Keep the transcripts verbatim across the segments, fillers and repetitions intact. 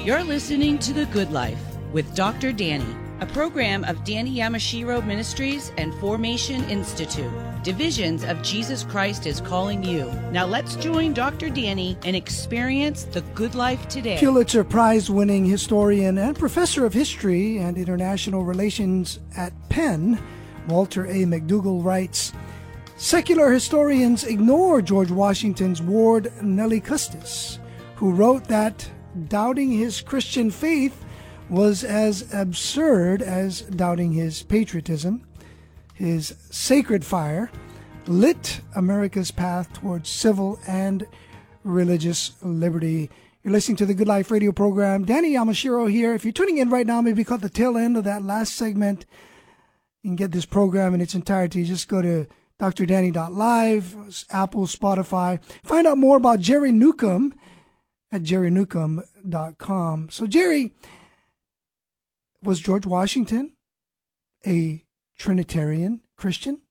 You're listening to The Good Life with Doctor Danny, a program of Danny Yamashiro Ministries and Formation Institute, divisions of Jesus Christ is Calling You. Now let's join Doctor Danny and experience the good life today. Pulitzer Prize-winning historian and professor of history and international relations at Penn, Walter A. McDougall writes, secular historians ignore George Washington's ward Nellie Custis, who wrote that doubting his Christian faith was as absurd as doubting his patriotism. His sacred fire lit America's path towards civil and religious liberty. You're listening to the Good Life radio program. Danny Yamashiro here. If you're tuning in right now, maybe caught the tail end of that last segment, you can get this program in its entirety. Just go to d r danny dot live, Apple, Spotify. Find out more about Jerry Newcomb at jerry newcomb dot com. So, Jerry, was George Washington a Trinitarian Christian?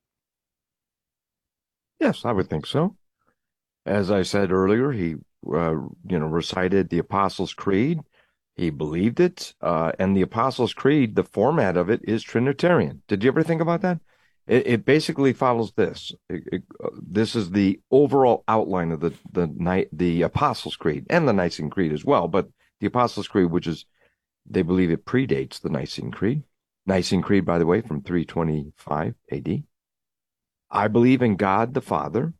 Yes, I would think so. As I said earlier, he, uh, you know, recited the Apostles' Creed. He believed it, uh, and the Apostles' Creed, the format of it is Trinitarian. Did you ever think about that? It, it basically follows this. It, it, uh, this is the overall outline of the the Ni- the Apostles' Creed and the Nicene Creed as well. But the Apostles' Creed, which is, they believe it predates the Nicene Creed. Nicene Creed, by the way, from three twenty-five A D. I believe in God the Father.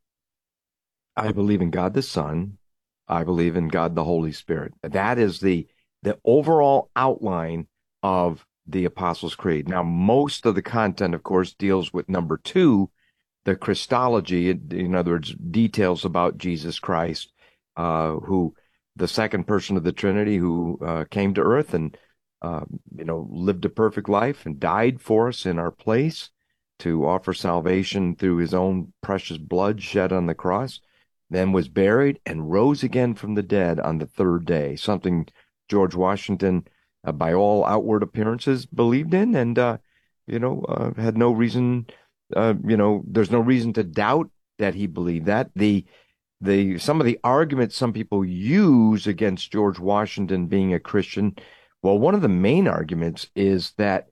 I believe in God the Son. I believe in God the Holy Spirit. That is the the overall outline of the Apostles' Creed. Now, most of the content, of course, deals with number two, the Christology, in other words, details about Jesus Christ, uh, who, the second person of the Trinity, who uh, came to earth and, uh, you know, lived a perfect life and died for us in our place to offer salvation through his own precious blood shed on the cross, then was buried and rose again from the dead on the third day, something George Washington, uh, by all outward appearances, believed in, and, uh, you know, uh, had no reason, uh, you know, there's no reason to doubt that he believed that. The, the, some of the arguments some people use against George Washington being a Christian, well, one of the main arguments is that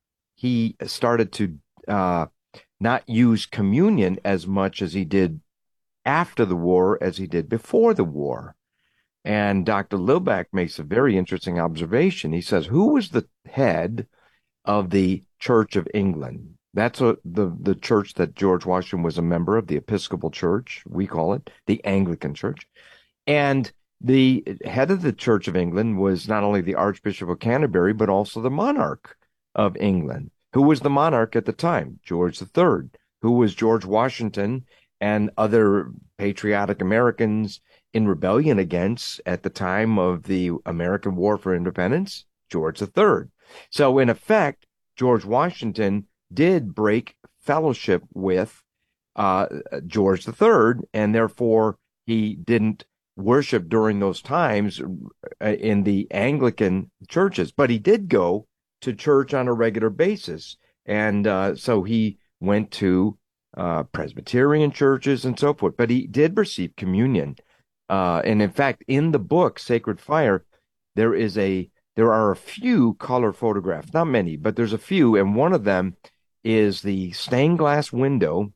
he started to uh, not use communion as much as he did after the war as he did before the war. And Doctor Lilback makes a very interesting observation. He says, who was the head of the Church of England? That's a, the, the church that George Washington was a member of, the Episcopal Church, we call it, the Anglican Church. And the head of the Church of England was not only the Archbishop of Canterbury, but also the monarch of England. Who was the monarch at the time? George the Third. Who was George Washington and other patriotic Americans in rebellion against at the time of the American War for Independence? George the Third. So in effect, George Washington did break fellowship with uh, George the Third, and therefore he didn't worship during those times in the Anglican churches, but he did go to church on a regular basis. And uh, so he went to uh, Presbyterian churches and so forth, but he did receive communion. Uh, and in fact, in the book, Sacred Fire, there is a, there are a few color photographs, not many, but there's a few. And one of them is the stained glass window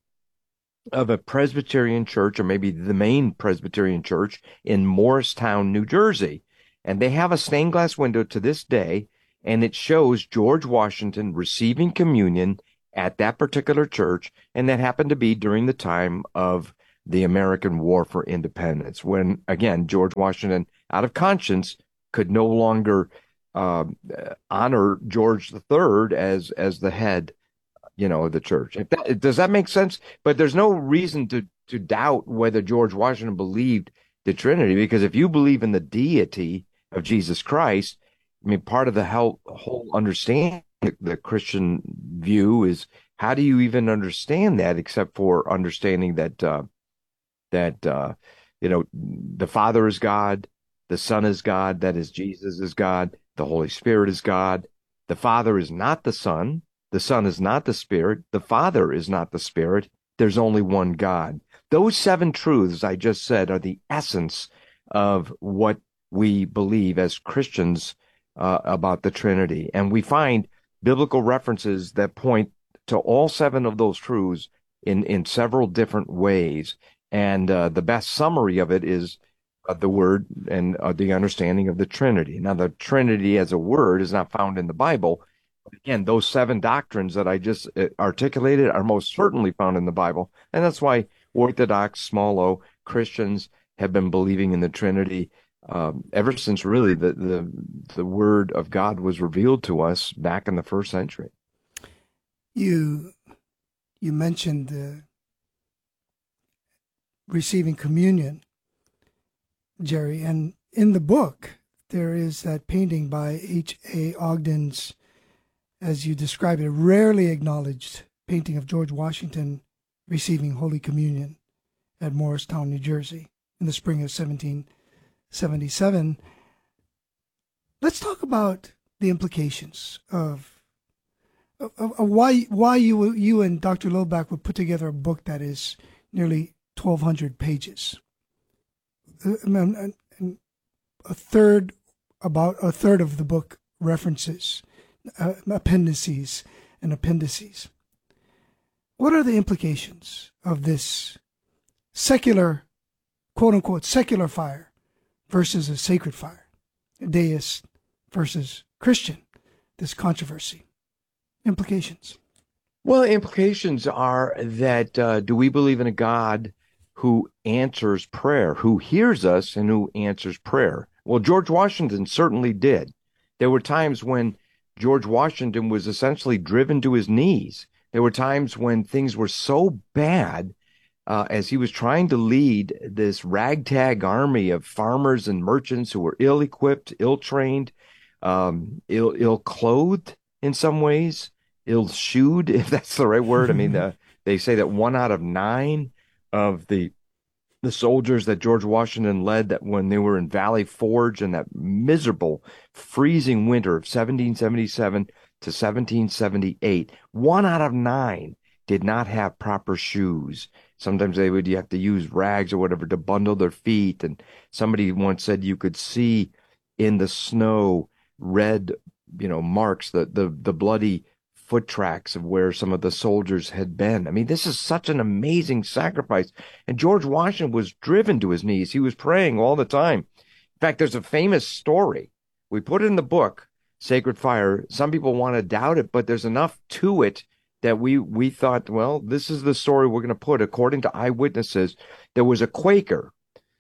of a Presbyterian church, or maybe the main Presbyterian church in Morristown, New Jersey. And they have a stained glass window to this day, and it shows George Washington receiving communion at that particular church, and that happened to be during the time of the American War for Independence, when, again, George Washington, out of conscience, could no longer uh, honor George the Third as as the head, you know, of the church. If that, does that make sense? But there's no reason to to doubt whether George Washington believed the Trinity, because if you believe in the deity of Jesus Christ, I mean, part of the whole, whole understanding the Christian view is, how do you even understand that except for understanding that uh, that uh, you know, the Father is God, the Son is God, that is, Jesus is God, the Holy Spirit is God. The Father is not the Son, the Son is not the Spirit, the Father is not the Spirit. There's only one God. Those seven truths I just said are the essence of what we believe as Christians uh, about the Trinity. And we find biblical references that point to all seven of those truths in, in several different ways. And uh, the best summary of it is uh, the word and uh, the understanding of the Trinity. Now, the Trinity as a word is not found in the Bible. Again, those seven doctrines that I just uh, articulated are most certainly found in the Bible. And that's why Orthodox, small o, Christians have been believing in the Trinity um, ever since really the, the, the word of God was revealed to us back in the first century. You, you mentioned uh, receiving communion, Jerry, and in the book, there is that painting by H A Ogden's, as you described it, rarely acknowledged painting of George Washington receiving Holy Communion at Morristown, New Jersey in the spring of seventeen seventy-seven. Let's talk about the implications of, of, of why why you you and Doctor Lobach would put together a book that is nearly twelve hundred pages. A third, about a third of the book references uh, appendices and appendices. What are the implications of this secular, quote unquote, secular fire versus a sacred fire, deist versus Christian, this controversy? Implications. Well, implications are that uh, do we believe in a God who answers prayer, who hears us and who answers prayer? Well, George Washington certainly did. There were times when George Washington was essentially driven to his knees. There were times when things were so bad uh, as he was trying to lead this ragtag army of farmers and merchants who were ill-equipped, ill-trained, um, ill, ill-clothed in some ways, ill-shoed, if that's the right word. I mean, uh, they say that one out of nine of the the soldiers that George Washington led, that when they were in Valley Forge in that miserable, freezing winter of seventeen seventy-seven to seventeen seventy-eight, one out of nine did not have proper shoes. Sometimes they would you have to use rags or whatever to bundle their feet. And somebody once said you could see in the snow red, you know, marks, the the the bloody foot tracks of where some of the soldiers had been. I mean, this is such an amazing sacrifice. And George Washington was driven to his knees. He was praying all the time. In fact, there's a famous story. We put it in the book, Sacred Fire. Some people want to doubt it, but there's enough to it that we, we thought, well, this is the story we're going to put. According to eyewitnesses, there was a Quaker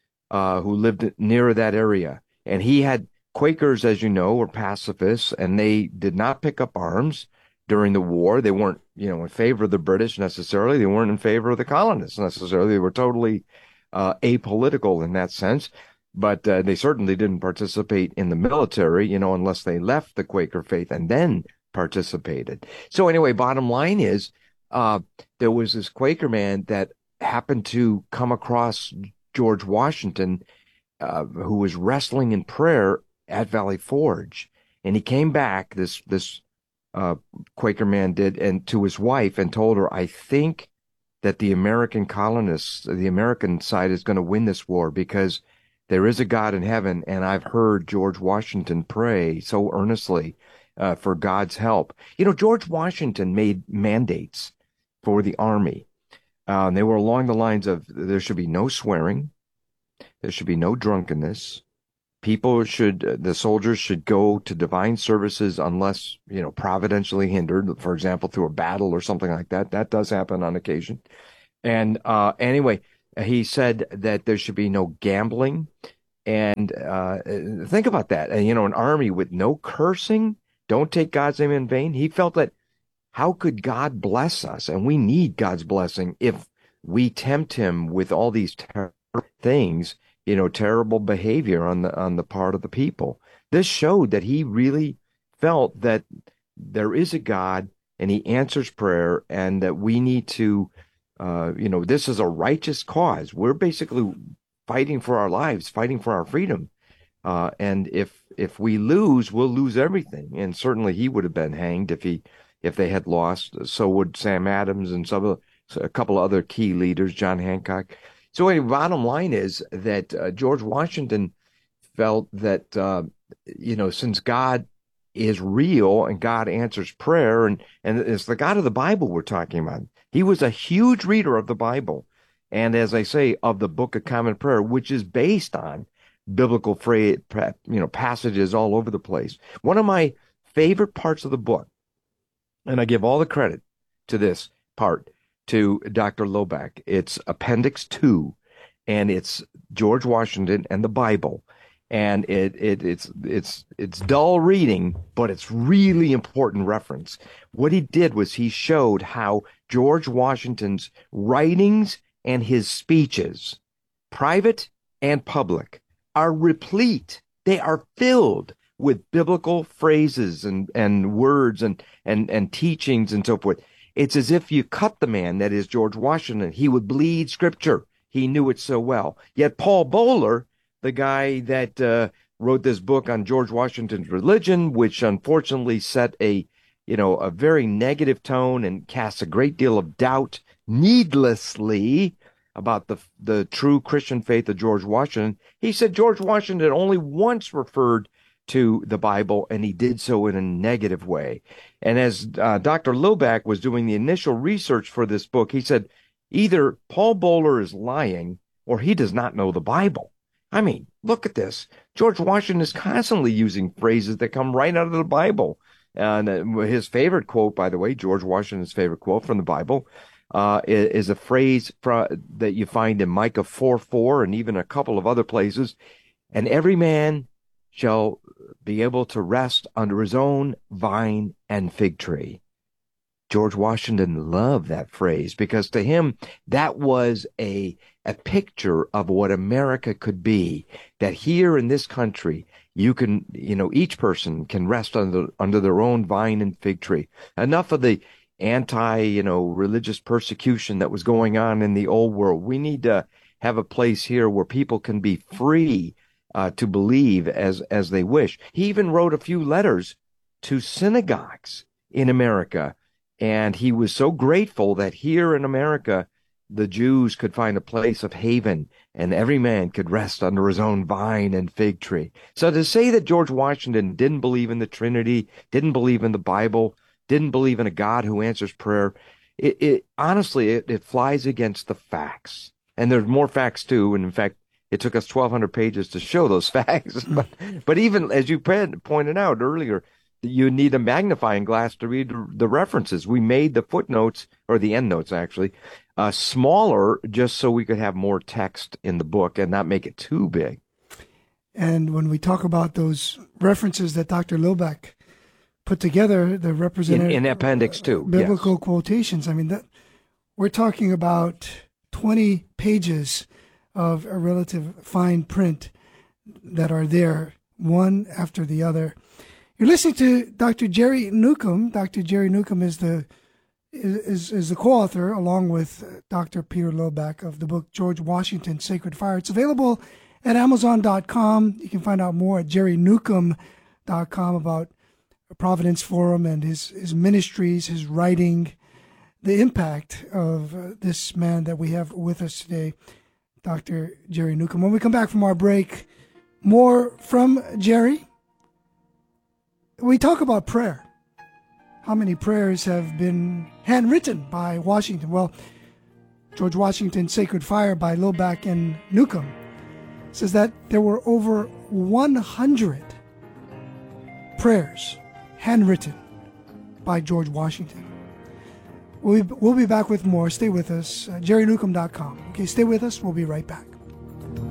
uh, who lived near that area. And he had, Quakers, as you know, were pacifists, and they did not pick up arms during the war. They weren't, you know, in favor of the British necessarily. They weren't in favor of the colonists necessarily. They were totally uh, apolitical in that sense. But uh, they certainly didn't participate in the military, you know, unless they left the Quaker faith and then participated. So anyway, bottom line is uh, there was this Quaker man that happened to come across George Washington, uh, who was wrestling in prayer at Valley Forge. And he came back, this this Uh, Quaker man did, and to his wife, and told her, I think that the American colonists, the American side, is going to win this war because there is a God in heaven, and I've heard George Washington pray so earnestly uh, for God's help. You know, George Washington made mandates for the army. Uh, and they were along the lines of there should be no swearing, there should be no drunkenness. People should, the soldiers should go to divine services unless, you know, providentially hindered, for example, through a battle or something like that. That does happen on occasion. And uh, anyway, he said that there should be no gambling. And uh, think about that. And, you know, an army with no cursing, don't take God's name in vain. He felt that how could God bless us? And we need God's blessing if we tempt him with all these terrible things, you know, terrible behavior on the on the part of the people. This showed that he really felt that there is a God and he answers prayer, and that we need to, uh, you know, this is a righteous cause. We're basically fighting for our lives, fighting for our freedom. Uh, and if if we lose, we'll lose everything. And certainly he would have been hanged if he if they had lost. So would Sam Adams and some of, a couple of other key leaders, John Hancock. So anyway, bottom line is that uh, George Washington felt that, uh, you know, since God is real and God answers prayer, and, and it's the God of the Bible we're talking about. He was a huge reader of the Bible. And as I say, of the Book of Common Prayer, which is based on biblical phrase, you know, passages all over the place. One of my favorite parts of the book, and I give all the credit to this part to Doctor Loback. It's Appendix Two, and it's George Washington and the Bible. And it, it it's it's it's dull reading, but it's really important reference. What he did was he showed how George Washington's writings and his speeches, private and public, are replete. They are filled with biblical phrases and, and words and, and, and teachings and so forth. It's as if you cut the man, that is George Washington. He would bleed scripture. He knew it so well. Yet Paul Bowler, the guy that uh, wrote this book on George Washington's religion, which unfortunately set a, you know, a very negative tone and cast a great deal of doubt needlessly about the the true Christian faith of George Washington. He said George Washington only once referred to the Bible, and he did so in a negative way. And as uh, Doctor Loback was doing the initial research for this book, he said either Paul Bowler is lying or he does not know the Bible. I mean, look at this. George Washington is constantly using phrases that come right out of the Bible. And uh, his favorite quote, by the way, George Washington's favorite quote from the Bible, uh, is, is a phrase from, that you find in Micah four four and even a couple of other places. And every man shall be able to rest under his own vine and fig tree. George Washington loved that phrase because to him, that was a, a picture of what America could be, that here in this country, you can, you know, each person can rest under, under their own vine and fig tree. Enough of the anti, you know, religious persecution that was going on in the old world. We need to have a place here where people can be free uh, to believe as, as they wish. He even wrote a few letters to synagogues in America. And he was so grateful that here in America, the Jews could find a place of haven and every man could rest under his own vine and fig tree. So to say that George Washington didn't believe in the Trinity, didn't believe in the Bible, didn't believe in a God who answers prayer, it, it honestly, it, it flies against the facts. And there's more facts too. And in fact, it took us twelve hundred pages to show those facts. but, but even as you pointed out earlier, you need a magnifying glass to read the references. We made the footnotes, or the endnotes actually, uh, smaller just so we could have more text in the book and not make it too big. And when we talk about those references that Doctor Loback put together, the representative in, in Appendix Two, biblical yes. quotations. I mean, that we're talking about twenty pages of a relative fine print that are there, one after the other. You're listening to Doctor Jerry Newcomb. Doctor Jerry Newcomb is the is is the co-author, along with Doctor Peter Loback, of the book George Washington, Sacred Fire. It's available at Amazon dot com. You can find out more at Jerry Newcomb dot com about Providence Forum and his, his ministries, his writing, the impact of uh, this man that we have with us today, Doctor Jerry Newcomb. When we come back from our break, more from Jerry. We talk about prayer. How many prayers have been handwritten by Washington? Well, George Washington's Sacred Fire by Loback and Newcomb says that there were over one hundred prayers handwritten by George Washington. We'll be, we'll be back with more. Stay with us. Uh, Jerry Newcomb dot com. Okay, stay with us. We'll be right back.